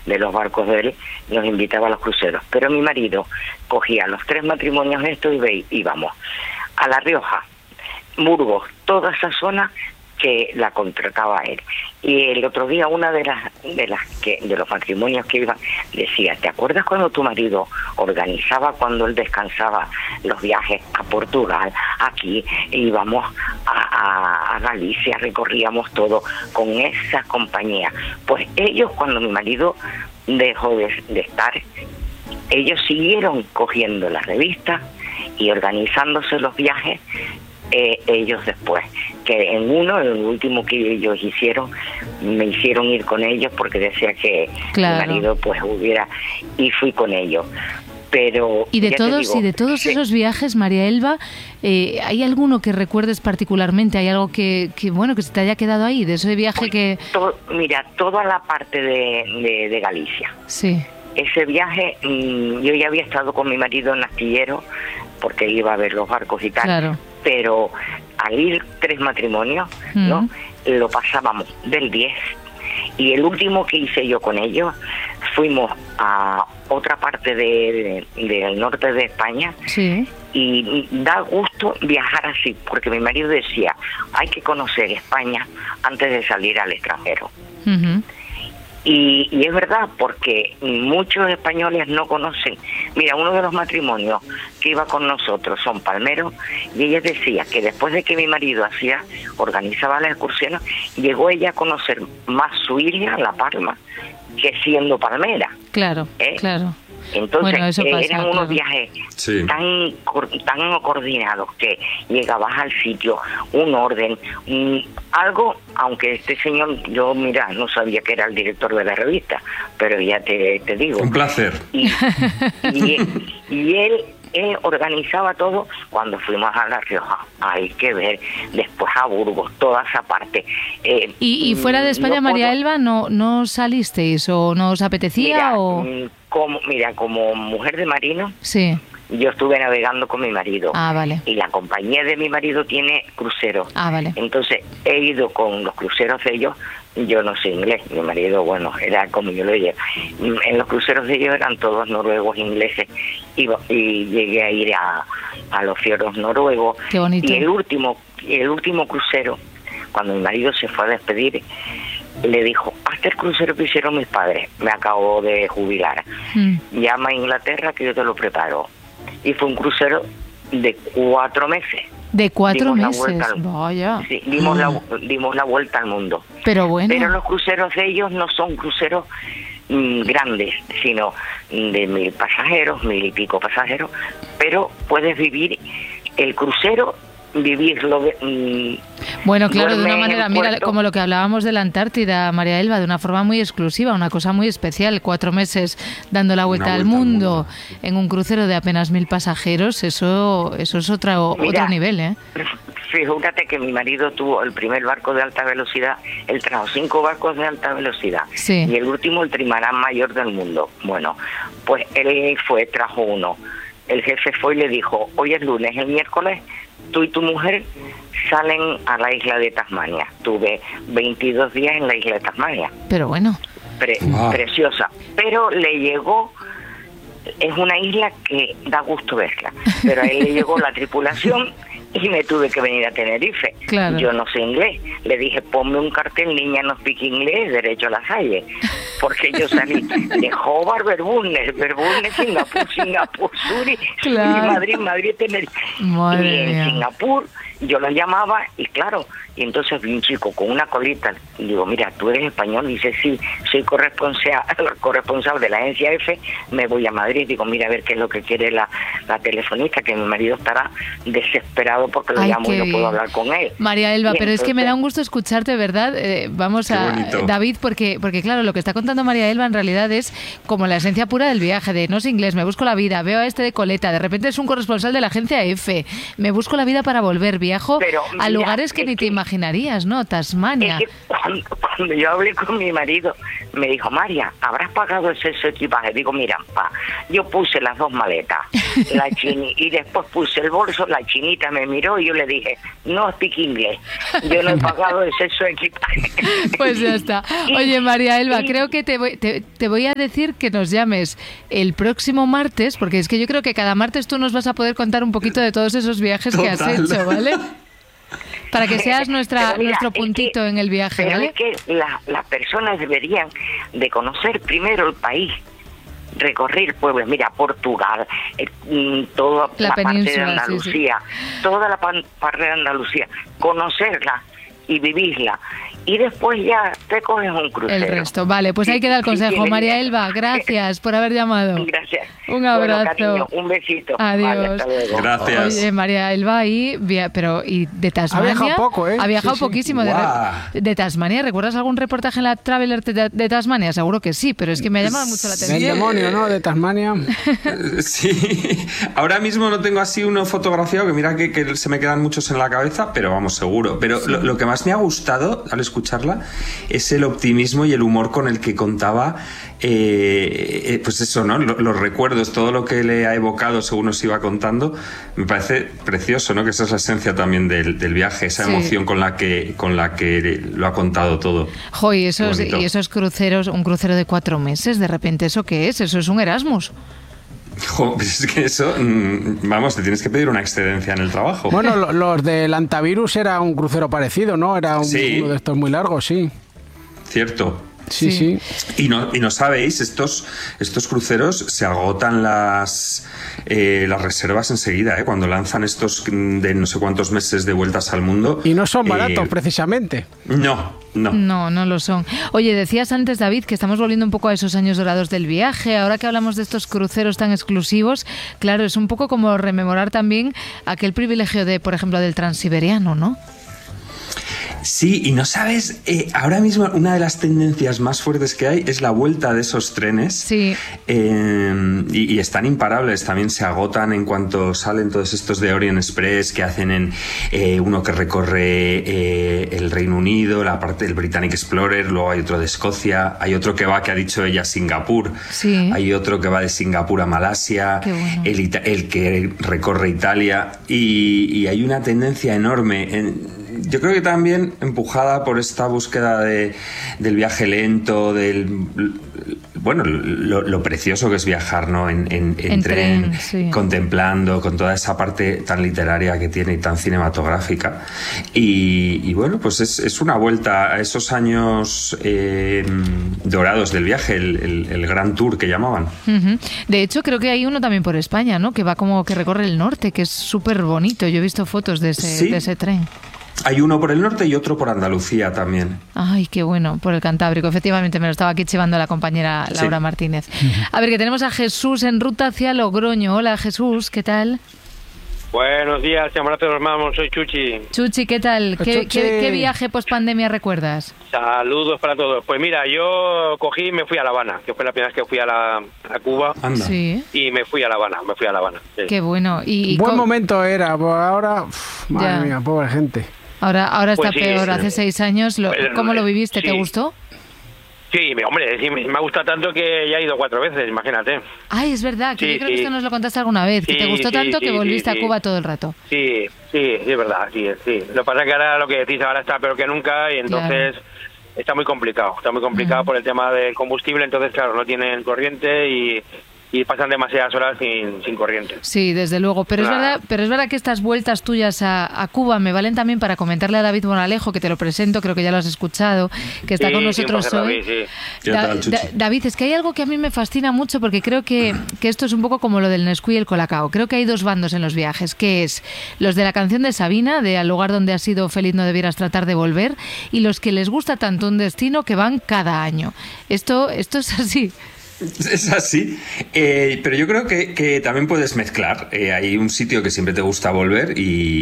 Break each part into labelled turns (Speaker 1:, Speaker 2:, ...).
Speaker 1: de los barcos de él, nos invitaba a los cruceros. Pero mi marido cogía los 3 matrimonios estos y íbamos a La Rioja, Burgos, toda esa zona que la contrataba él. Y el otro día una de los matrimonios que iban decía: ¿te acuerdas cuando tu marido organizaba, cuando él descansaba, los viajes a Portugal? Aquí íbamos a Galicia, recorríamos todo con esa compañía. Pues ellos, cuando mi marido dejó de estar, ellos siguieron cogiendo las revistas y organizándose los viajes. Ellos después, que en el último que ellos hicieron, me hicieron ir con ellos porque decía que
Speaker 2: claro,
Speaker 1: mi marido pues hubiera, y fui con ellos. Pero
Speaker 2: y de todos
Speaker 1: sí,
Speaker 2: esos viajes, María Elba, ¿hay alguno que recuerdes particularmente? ¿Hay algo que bueno, que se te haya quedado ahí de ese viaje?
Speaker 1: Pues, mira, toda la parte de Galicia.
Speaker 2: Sí.
Speaker 1: Ese viaje, yo ya había estado con mi marido en Astillero porque iba a ver los barcos y tal.
Speaker 2: Claro.
Speaker 1: Pero al ir 3 matrimonios, ¿no? Lo pasábamos del 10. Y el último que hice yo con ellos, fuimos a otra parte del norte de España. Sí. Y da gusto viajar así, porque mi marido decía: hay que conocer España antes de salir al extranjero. Y es verdad, porque muchos españoles no conocen. Mira, uno de los matrimonios que iba con nosotros son palmeros, y ella decía que después de que mi marido organizaba las excursiones, llegó ella a conocer más su isla, La Palma, que siendo palmera.
Speaker 2: Claro, claro.
Speaker 1: Entonces,
Speaker 2: bueno, eso pasa,
Speaker 1: eran unos
Speaker 2: claro,
Speaker 1: viajes
Speaker 3: sí,
Speaker 1: tan coordinados, que llegabas al sitio, un orden, algo, aunque este señor, yo mira, no sabía que era el director de la revista, pero ya te digo.
Speaker 3: Un placer.
Speaker 1: Y él organizaba todo. Cuando fuimos a La Rioja, hay que ver, después a Burgos, toda esa parte.
Speaker 2: ¿Y fuera de España, María Elba, no salisteis o no os apetecía?
Speaker 1: Como mujer de marino,
Speaker 2: sí,
Speaker 1: yo estuve navegando con mi marido.
Speaker 2: Vale.
Speaker 1: Y la compañía de mi marido tiene cruceros.
Speaker 2: Vale.
Speaker 1: Entonces he ido con los cruceros de ellos. Yo no sé inglés, mi marido, bueno, era como yo lo llevo. En los cruceros de ellos eran todos noruegos, ingleses, y llegué a ir a los fiordos noruegos.
Speaker 2: Qué bonito.
Speaker 1: Y el último crucero, cuando mi marido se fue a despedir, le dijo: hasta el crucero que hicieron mis padres, me acabo de jubilar, llama a Inglaterra que yo te lo preparo. Y fue un crucero de 4 meses.
Speaker 2: ¿De 4 meses? Vaya.
Speaker 1: Sí, dimos la vuelta al mundo.
Speaker 2: Pero bueno.
Speaker 1: Pero los cruceros de ellos no son cruceros grandes, sino de 1000 pasajeros, 1000 y pico pasajeros, pero puedes vivir el crucero, vivirlo.
Speaker 2: Bueno, claro, de una manera, mira, como lo que hablábamos de la Antártida, María Elba, de una forma muy exclusiva, una cosa muy especial, 4 meses dando la vuelta al mundo en un crucero de apenas 1000 pasajeros, eso es otro nivel, ¿eh?
Speaker 1: Fíjate que mi marido tuvo el primer barco de alta velocidad, él trajo 5 barcos de alta velocidad,
Speaker 2: sí,
Speaker 1: y el último el trimarán mayor del mundo. Bueno, pues él trajo uno. El jefe fue y le dijo: hoy es lunes, el miércoles tú y tu mujer salen a la isla de Tasmania. Tuve 22 días en la isla de Tasmania.
Speaker 2: Pero bueno.
Speaker 1: Preciosa. Pero le llegó, es una isla que da gusto verla, pero a él le llegó la tripulación y me tuve que venir a Tenerife.
Speaker 2: Claro.
Speaker 1: Yo no sé inglés. Le dije: ponme un cartel, niña no speak inglés, derecho a la calle. Porque yo salí de Hobart, Melbourne, Singapur, Zurich, Madrid, Tenerife. Y en Singapur yo lo llamaba y claro, y entonces vi un chico con una colita, y digo: mira, ¿tú eres español? Y dice: sí, soy corresponsal de la agencia F, me voy a Madrid. Digo: mira, a ver qué es lo que quiere la telefonista, que mi marido estará desesperado porque lo llamo y no puedo hablar con él.
Speaker 2: María Elba, pero entonces, es que me da un gusto escucharte, ¿verdad? Vamos a David, porque claro, lo que está contando María Elba en realidad es como la esencia pura del viaje, de no sé inglés, me busco la vida, veo a este de coleta, de repente es un corresponsal de la agencia F, me busco la vida para volver, viajo a lugares que ni te imaginarías, ¿no? Tasmania.
Speaker 1: Es que cuando yo hablé con mi marido, me dijo: María, ¿habrás pagado ese equipaje? Digo: mira, yo puse las 2 maletas, y después puse el bolso, la chinita me miró y yo le dije, no speak inglés, yo no he pagado ese su equipaje.
Speaker 2: Pues ya está. Oye, María Elba, creo que te voy a decir que nos llames el próximo martes, porque es que yo creo que cada martes tú nos vas a poder contar un poquito de todos esos viajes que has hecho, ¿vale? Para que seas nuestro puntito en el viaje, ¿vale?
Speaker 1: Es que las personas deberían de conocer primero el país, recorrer pueblos, mira, Portugal, toda la parte de Andalucía, toda la parte de Andalucía, conocerla y vivirla. Y después ya te coges un crucero.
Speaker 2: El resto, vale, pues ahí queda el consejo. María Elba, gracias por haber llamado.
Speaker 1: Gracias.
Speaker 2: Un abrazo.
Speaker 1: Bueno, cariño, un besito.
Speaker 2: Adiós.
Speaker 1: Vale, hasta luego.
Speaker 3: Gracias.
Speaker 2: Oye, María Elba ahí, y de Tasmania.
Speaker 4: Ha viajado poco, ¿eh?
Speaker 2: Ha viajado poquísimo. De Tasmania. ¿Recuerdas algún reportaje en la Traveler de Tasmania? Seguro que sí, pero es que me ha llamado mucho la atención.
Speaker 4: El demonio, ¿no? De Tasmania.
Speaker 3: Sí. Ahora mismo no tengo así uno fotografiado, que mira que se me quedan muchos en la cabeza, pero vamos, seguro. Pero sí. Lo que más me ha gustado al escucharla es el optimismo y el humor con el que contaba, pues eso, ¿no? Los recuerdos, todo lo que le ha evocado según nos iba contando, me parece precioso, ¿no? Que esa es la esencia también del viaje, esa emoción con la que lo ha contado todo.
Speaker 2: Jo, y esos cruceros, un crucero de 4 meses, de repente, ¿eso qué es? Eso es un Erasmus.
Speaker 3: Jo, pues es que eso, vamos, te tienes que pedir una excedencia en el trabajo.
Speaker 4: Bueno, los del Antavirus era un crucero parecido, ¿no? Era uno de estos muy largos, sí.
Speaker 3: Cierto.
Speaker 4: Sí.
Speaker 3: Y no sabéis, estos cruceros se agotan las reservas enseguida, ¿eh? Cuando lanzan estos de no sé cuántos meses de vueltas al mundo.
Speaker 4: Y no son baratos, precisamente.
Speaker 3: No lo son.
Speaker 2: Oye, decías antes, David, que estamos volviendo un poco a esos años dorados del viaje. Ahora que hablamos de estos cruceros tan exclusivos, claro, es un poco como rememorar también aquel privilegio por ejemplo, del Transiberiano, ¿no?
Speaker 3: Sí, y no sabes, ahora mismo una de las tendencias más fuertes que hay es la vuelta de esos trenes.
Speaker 2: Sí.
Speaker 3: Y están imparables, también se agotan en cuanto salen todos estos de Orient Express que hacen uno que recorre el Reino Unido, la parte del Britannic Explorer, luego hay otro de Escocia, hay otro que ha dicho ella, Singapur.
Speaker 2: Sí.
Speaker 3: Hay otro que va de Singapur a Malasia.
Speaker 2: Qué bueno.
Speaker 3: El que recorre Italia, y hay una tendencia enorme yo creo que también empujada por esta búsqueda del viaje lento, lo precioso que es viajar, ¿no? En tren,
Speaker 2: sí.
Speaker 3: Contemplando, con toda esa parte tan literaria que tiene y tan cinematográfica. Y bueno, pues es una vuelta a esos años dorados del viaje, el Grand Tour que llamaban.
Speaker 2: Uh-huh. De hecho, creo que hay uno también por España, ¿no? Que va como que recorre el norte, que es súper bonito. Yo he visto fotos de ese tren.
Speaker 3: Hay uno por el norte y otro por Andalucía también.
Speaker 2: Ay, qué bueno, por el Cantábrico. Efectivamente, me lo estaba aquí chivando la compañera Laura Martínez. A ver, que tenemos a Jesús en ruta hacia Logroño. Hola, Jesús, ¿qué tal?
Speaker 5: Buenos días, llamados hermanos, soy Chuchi.
Speaker 2: Chuchi, ¿qué tal? ¿Qué viaje post-pandemia recuerdas?
Speaker 5: Saludos para todos. Pues mira, yo cogí y me fui a La Habana, que fue la primera vez que fui a Cuba.
Speaker 3: Anda.
Speaker 2: Sí.
Speaker 5: Y me fui a La Habana, Sí.
Speaker 2: Qué bueno.
Speaker 4: Buen momento era, pues ahora, madre mía, pobre gente.
Speaker 2: Ahora está
Speaker 5: pues sí,
Speaker 2: peor. Hace 6 años, ¿cómo lo viviste?
Speaker 5: Sí.
Speaker 2: ¿Te gustó?
Speaker 5: Sí, hombre, sí, me ha gustado tanto que ya he ido 4 veces, imagínate.
Speaker 2: Ay, es verdad, que yo creo que esto nos lo contaste alguna vez, que te gustó tanto que volviste a Cuba todo el rato.
Speaker 5: Sí, es verdad, sí. Lo que pasa es que ahora lo que decís ahora está peor que nunca y entonces está muy complicado por el tema del combustible, entonces claro, no tienen corriente y pasan demasiadas horas sin corriente.
Speaker 2: Sí, desde luego, pero es verdad que estas vueltas tuyas a Cuba me valen también para comentarle a David Moralejo, que te lo presento, creo que ya lo has escuchado, que está con nosotros hoy. David, es que hay algo que a mí me fascina mucho, porque creo que esto es un poco como lo del Nesquí y el Colacao. Creo que hay 2 bandos en los viajes, que es los de la canción de Sabina, de Al lugar donde has sido feliz no debieras tratar de volver, y los que les gusta tanto un destino que van cada año. Esto es así.
Speaker 3: Es así, pero yo creo que también puedes mezclar. Hay un sitio que siempre te gusta volver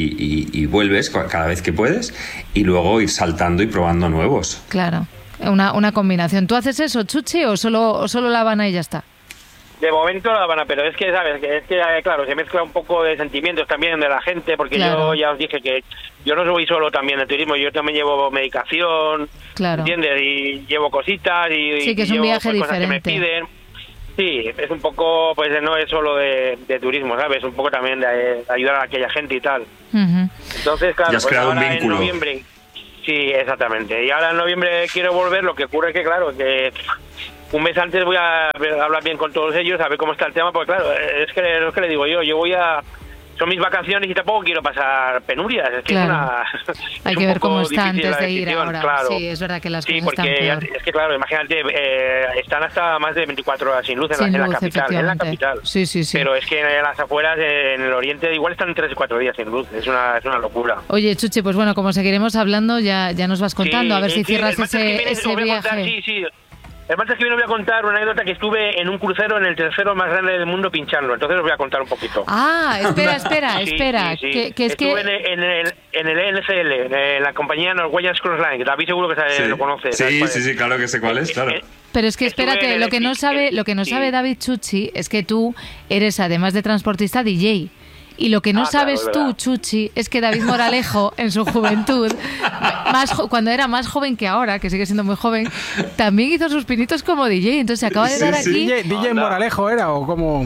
Speaker 3: y vuelves cada vez que puedes, y luego ir saltando y probando nuevos.
Speaker 2: Claro, una combinación. ¿Tú haces eso, Chuchi, o solo La Habana y ya está?
Speaker 5: De momento La Habana, pero es que, ¿sabes? Claro, se mezcla un poco de sentimientos también de la gente, porque yo ya os dije que yo no voy solo también de turismo, yo también llevo medicación, ¿entiendes? Y llevo cositas y
Speaker 2: sí, que es un
Speaker 5: llevo
Speaker 2: viaje
Speaker 5: cosas
Speaker 2: diferente.
Speaker 5: que me piden. Sí, es un poco, pues no es solo de turismo, ¿sabes? Es un poco también de ayudar a aquella gente y tal. Entonces, claro,
Speaker 3: pues ahora
Speaker 5: en noviembre... Sí, exactamente. Y ahora en noviembre quiero volver, lo que ocurre es que, claro, que un mes antes voy a hablar bien con todos ellos, a ver cómo está el tema, porque claro, es que le digo yo voy a... Son mis vacaciones y tampoco quiero pasar penurias. Es que
Speaker 2: claro. Hay que ver cómo está antes de ir
Speaker 5: ahora.
Speaker 2: Claro. Sí, es verdad que las cosas están peor.
Speaker 5: Es que, claro, imagínate, están hasta más de 24 horas sin luz en la capital. En la capital.
Speaker 2: Sí.
Speaker 5: Pero es que en las afueras, en el oriente, igual están 3 o 4 días sin luz. Es una locura.
Speaker 2: Oye, Chuchi, pues bueno, como seguiremos hablando, ya nos vas contando, a ver si cierras ese viaje.
Speaker 5: Sí. El martes que viene voy a contar una anécdota que estuve en un crucero en el tercero más grande del mundo pinchando. Entonces os voy a contar un poquito.
Speaker 2: Ah, espera.
Speaker 5: Sí.
Speaker 2: Que es
Speaker 5: estuve en el NCL, en la compañía Norwegian Cruise Line, que David seguro que lo conoce.
Speaker 3: Sí, claro que sé cuál es, claro.
Speaker 2: Pero es que espérate, lo que no sabe David Chuchi es que tú eres, además de transportista, DJ. Y lo que no sabes tú, Chuchi, es que David Moralejo, en su juventud, cuando era más joven que ahora, que sigue siendo muy joven, también hizo sus pinitos como DJ. Entonces se acaba de dar aquí...
Speaker 4: ¿DJ Moralejo era o cómo?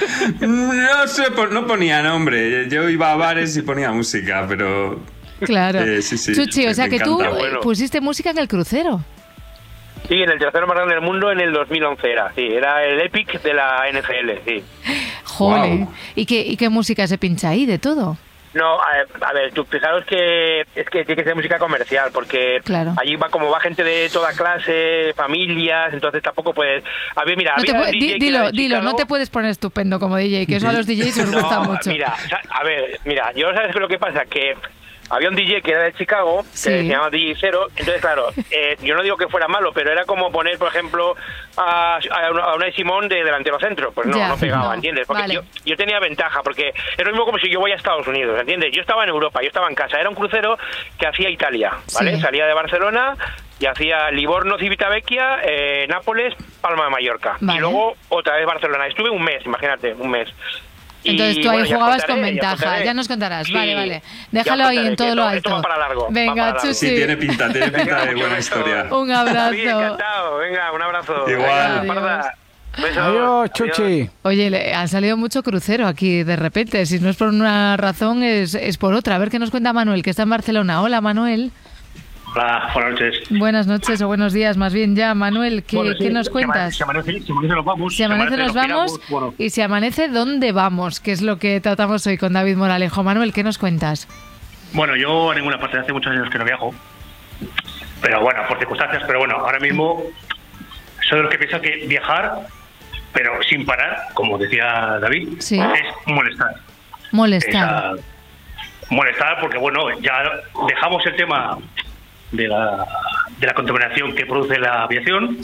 Speaker 3: No sé, no ponía nombre. Yo iba a bares y ponía música, pero...
Speaker 2: Claro. Chuchi, o sea que tú pusiste música en el crucero.
Speaker 5: Sí, en el tercero más grande del mundo en el 2011 era el Epic de la NFL, sí.
Speaker 2: Joder, wow. ¿Y qué música se pincha ahí, de todo?
Speaker 5: No, a ver, tú fijaros que es que tiene que ser música comercial, porque allí va gente de toda clase, familias, entonces tampoco puedes... A ver, mira,
Speaker 2: dilo, no te puedes poner estupendo como DJ, que eso a los DJs les gusta mucho.
Speaker 5: Mira, yo sabes lo que pasa, que... Había un DJ que era de Chicago, que se llamaba DJ Zero, entonces claro, yo no digo que fuera malo, pero era como poner, por ejemplo, a Unai Simón de delantero centro, pues no pegaba, ¿entiendes? Porque yo tenía ventaja, porque es lo mismo como si yo voy a Estados Unidos, ¿entiendes? Yo estaba en Europa, yo estaba en casa, era un crucero que hacía Italia, ¿vale? Sí. Salía de Barcelona y hacía Livorno, Civitavecchia, Nápoles, Palma de Mallorca, y luego otra vez Barcelona. Estuve un mes, imagínate, un mes.
Speaker 2: Entonces tú ahí jugabas con ventaja, ya nos contarás. Sí, vale. Déjalo ahí en todo lo alto.
Speaker 5: Esto va para largo.
Speaker 2: Venga, Chuchi.
Speaker 3: Sí, tiene pinta de buena historia.
Speaker 2: Un abrazo.
Speaker 5: Bien, encantado. Venga, un abrazo.
Speaker 3: Igual.
Speaker 4: Adiós, Chuchi.
Speaker 2: Oye, han salido mucho crucero aquí de repente. Si no es por una razón, es por otra. A ver qué nos cuenta Manuel, que está en Barcelona. Hola, Manuel.
Speaker 6: Hola, buenas noches.
Speaker 2: Buenas noches o buenos días, más bien ya. Manuel, ¿qué nos cuentas?
Speaker 6: Si amanece nos vamos.
Speaker 2: Si amanece nos vamos, y si amanece, ¿dónde vamos? Que es lo que tratamos hoy con David Moralejo. Manuel, ¿qué nos cuentas?
Speaker 6: Bueno, yo a ninguna parte, hace muchos años que no viajo. Pero bueno, por circunstancias, pero bueno, ahora mismo soy de los que piensa que viajar, pero sin parar, como decía David, es molestar.
Speaker 2: Molestar
Speaker 6: porque bueno, ya dejamos el tema de la contaminación que produce la aviación,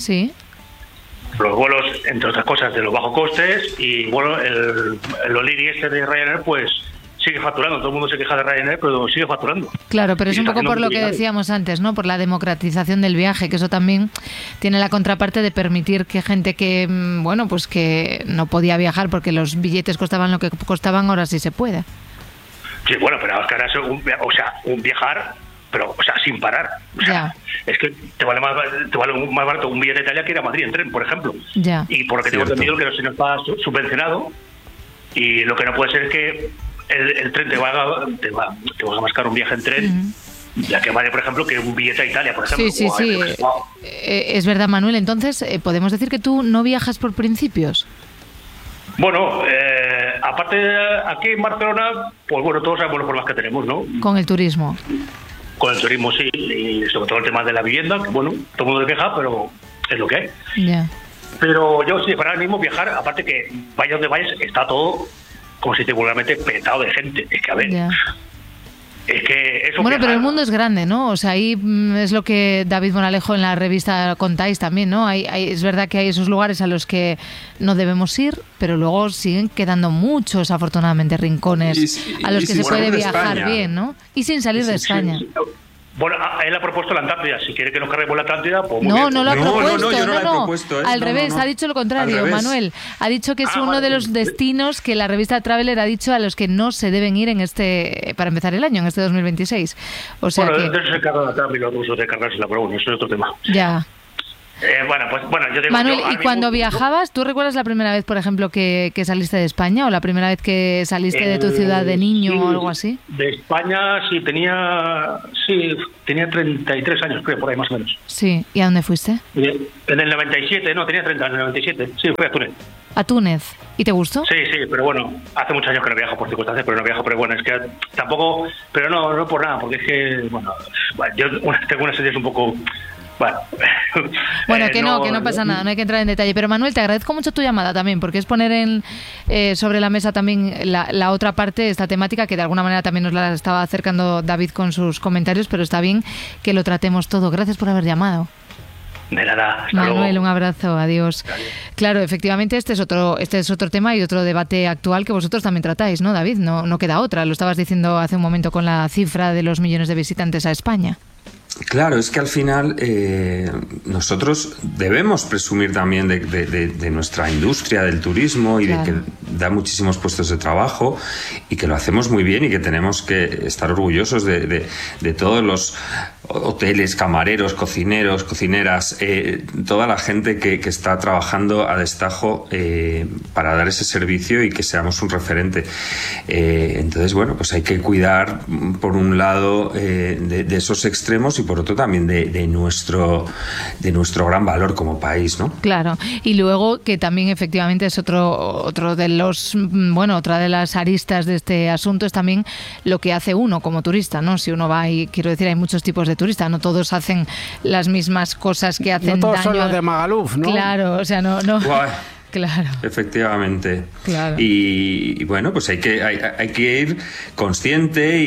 Speaker 6: los vuelos, entre otras cosas, de los bajos costes, y bueno, el O'Leary de Ryanair pues sigue facturando. Todo el mundo se queja de Ryanair, pero sigue facturando.
Speaker 2: Claro, pero es un poco por lo que decíamos antes, ¿no? Por la democratización del viaje, que eso también tiene la contraparte de permitir que gente que, bueno, pues que no podía viajar porque los billetes costaban lo que costaban, ahora sí se puede.
Speaker 6: Sí, bueno, pero es que ahora es un viajar, pero sin parar. Es que te vale más barato un billete de Italia que ir a Madrid en tren, por ejemplo. Y por lo que tengo entendido, que no se nos está subvencionado, y lo que no puede ser es que el tren te va a más caro un viaje en tren, ya que vale, por ejemplo, que un billete a Italia, por ejemplo.
Speaker 2: Sí. Es verdad, Manuel. Entonces, ¿podemos decir que tú no viajas por principios?
Speaker 6: Bueno, aparte aquí en Barcelona, pues bueno, todos sabemos los problemas que tenemos, ¿no?
Speaker 2: Con el turismo.
Speaker 6: Con el turismo, sí, y sobre todo el tema de la vivienda, que bueno, todo el mundo se queja, pero es lo que hay. Pero yo, sí, para ahora mismo viajar, aparte que vaya donde vayas, está todo, como si te vulgarmente, petado de gente. Es que, a ver, es que eso...
Speaker 2: Bueno, pero el mundo es grande, ¿no? O sea, ahí es lo que David Moralejo en la revista contáis también, ¿no? Es verdad que hay esos lugares a los que no debemos ir, pero luego siguen quedando muchos, afortunadamente, rincones a los que se puede viajar bien, ¿no? Y sin salir de España.
Speaker 6: Bueno, él ha propuesto la Antártida. Si quiere que nos carguemos la Antártida, pues muy
Speaker 2: bien.
Speaker 6: No
Speaker 2: lo ha propuesto. Yo no lo he propuesto. Al revés, ha dicho lo contrario, Manuel. Ha dicho que es uno de los destinos que la revista Traveler ha dicho a los que no se deben ir para empezar el año, en este 2026. O sea
Speaker 6: bueno, eso se carga la TAP y los rusos de cargársela, pero bueno, eso es otro tema. Yo digo,
Speaker 2: Manuel, ¿y cuando viajabas, tú recuerdas la primera vez, por ejemplo, que saliste de España o la primera vez que saliste de tu ciudad de niño o algo así?
Speaker 6: De España tenía 33 años, creo, por ahí más o menos.
Speaker 2: Sí, ¿y a dónde fuiste?
Speaker 6: En el 97, tenía 30 en el 97, sí, fui a Túnez.
Speaker 2: ¿A Túnez? ¿Y te gustó?
Speaker 6: Sí, pero bueno, hace muchos años que no viajo por circunstancias, pero no viajo, pero bueno, es que tampoco, pero no por nada, porque es que, yo tengo unas ideas un poco...
Speaker 2: Bueno, que no pasa nada, no hay que entrar en detalle. Pero Manuel, te agradezco mucho tu llamada también, porque es poner sobre la mesa también la otra parte, esta temática, que de alguna manera también nos la estaba acercando David con sus comentarios, pero está bien que lo tratemos todo. Gracias por haber llamado.
Speaker 6: De nada,
Speaker 2: Manuel,
Speaker 6: luego.
Speaker 2: Un abrazo, adiós. Claro, efectivamente, este es otro tema y otro debate actual que vosotros también tratáis, ¿no, David? No queda otra, lo estabas diciendo hace un momento con la cifra de los millones de visitantes a España.
Speaker 3: Claro, es que al final nosotros debemos presumir también de nuestra industria del turismo y de que da muchísimos puestos de trabajo y que lo hacemos muy bien y que tenemos que estar orgullosos de todos los hoteles, camareros, cocineros, cocineras, toda la gente que está trabajando a destajo para dar ese servicio y que seamos un referente. Entonces, pues hay que cuidar, por un lado, de esos extremos y por otro también de nuestro gran valor como país, ¿no?
Speaker 2: Claro, y luego que también efectivamente es otro de los, otra de las aristas de este asunto es también lo que hace uno como turista, ¿no? Si uno va, y quiero decir, hay muchos tipos de turistas, no todos hacen las mismas cosas que hacen
Speaker 4: daño. No todos
Speaker 2: son
Speaker 4: los de Magaluf, ¿no?
Speaker 2: Claro, o sea, no. Claro.
Speaker 3: Efectivamente.
Speaker 2: Claro.
Speaker 3: Y pues hay que ir consciente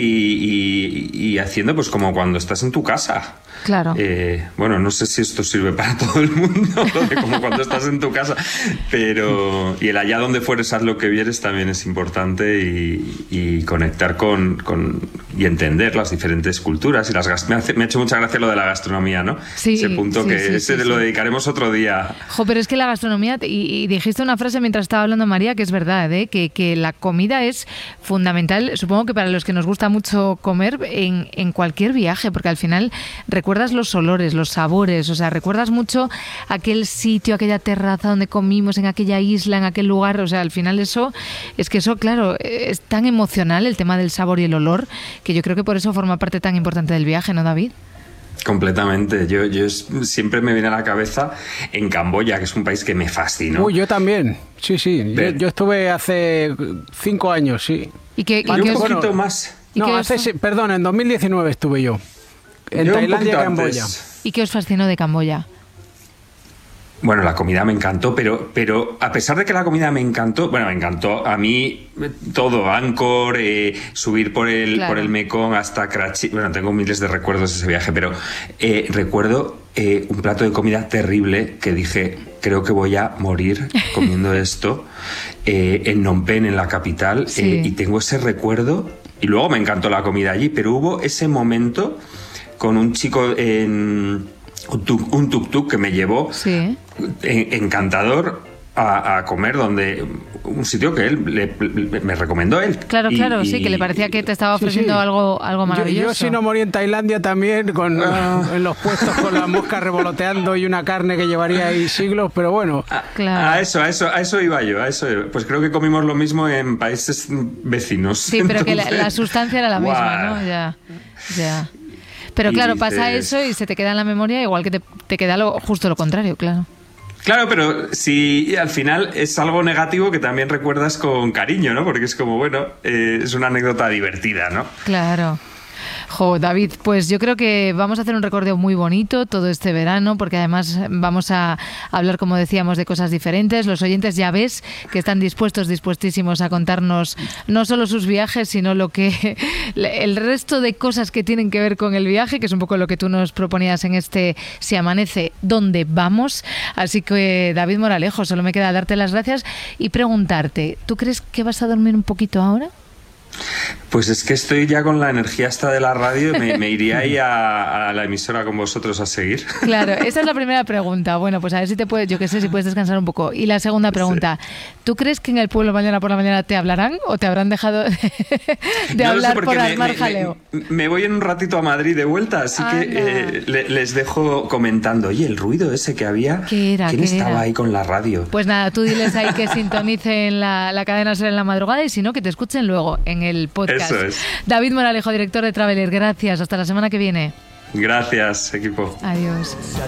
Speaker 3: y haciendo pues como cuando estás en tu casa.
Speaker 2: Claro.
Speaker 3: No sé si esto sirve para todo el mundo, como cuando estás en tu casa, pero y el allá donde fueres haz lo que vieres también es importante y conectar y entender las diferentes culturas y me ha hecho mucha gracia lo de la gastronomía, ¿no?
Speaker 2: Sí,
Speaker 3: ese punto lo dedicaremos otro día.
Speaker 2: Pero es que la gastronomía, y dijiste una frase mientras estaba hablando María, que es verdad, que la comida es fundamental, supongo que para los que nos gusta mucho comer en cualquier viaje, porque al final recuerdas los olores, los sabores, o sea, recuerdas mucho aquel sitio, aquella terraza donde comimos, en aquella isla, en aquel lugar, o sea, al final eso, claro, es tan emocional el tema del sabor y el olor, que yo creo que por eso forma parte tan importante del viaje, ¿no, David?
Speaker 3: Completamente. Yo siempre me viene a la cabeza en Camboya, que es un país que me fascinó.
Speaker 4: Yo también. Sí. Yo estuve hace 5 años, sí.
Speaker 2: ¿Y
Speaker 3: un poquito más.
Speaker 4: En 2019 estuve yo. En Tailandia y Camboya.
Speaker 2: ¿Y qué os fascinó de Camboya?
Speaker 3: Bueno, la comida me encantó, pero a pesar de que la comida me encantó a mí todo, Angkor, subir por el Mekong hasta Karachi. Tengo miles de recuerdos de ese viaje, pero recuerdo un plato de comida terrible que dije, creo que voy a morir comiendo esto, en Phnom Penh, en la capital, y tengo ese recuerdo, y luego me encantó la comida allí, pero hubo ese momento con un chico en un tuk-tuk que me llevó encantador a comer, donde un sitio que él me recomendó él.
Speaker 2: Claro, sí, que le parecía que te estaba ofreciendo algo maravilloso.
Speaker 4: Yo si no morí en Tailandia también, en los puestos con las moscas revoloteando y una carne que llevaría ahí siglos, pero bueno.
Speaker 3: A eso iba yo. Pues creo que comimos lo mismo en países vecinos.
Speaker 2: Sí, pero que la sustancia era la misma, ¿no? Ya. Pero claro, pasa eso y se te queda en la memoria, igual que te queda justo lo contrario, claro.
Speaker 3: Claro, pero si al final es algo negativo que también recuerdas con cariño, ¿no? Porque es como, es una anécdota divertida, ¿no?
Speaker 2: Claro. David, pues yo creo que vamos a hacer un recorrido muy bonito todo este verano, porque además vamos a hablar, como decíamos, de cosas diferentes. Los oyentes ya ves que están dispuestísimos a contarnos no solo sus viajes, sino el resto de cosas que tienen que ver con el viaje, que es un poco lo que tú nos proponías en este Si Amanece, ¿dónde vamos? Así que, David Moralejo, solo me queda darte las gracias y preguntarte, ¿tú crees que vas a dormir un poquito ahora?
Speaker 3: Pues es que estoy ya con la energía esta de la radio, me iría ahí a la emisora con vosotros a seguir.
Speaker 2: Claro, esa es la primera pregunta. Bueno, pues a ver si te puedes, yo qué sé, si puedes descansar un poco. Y la segunda pregunta, ¿tú crees que en el pueblo mañana por la mañana te hablarán o te habrán dejado de hablar por armar jaleo?
Speaker 3: Me voy en un ratito a Madrid de vuelta, así que les dejo comentando, oye, el ruido ese que había, ¿quién estaba ahí con la radio?
Speaker 2: Pues nada, tú diles ahí que sintonicen la cadena SER en la madrugada y si no, que te escuchen luego en el podcast.
Speaker 3: Eso es.
Speaker 2: David Moralejo, director de Traveler, gracias. Hasta la semana que viene.
Speaker 3: Gracias, equipo.
Speaker 2: Adiós.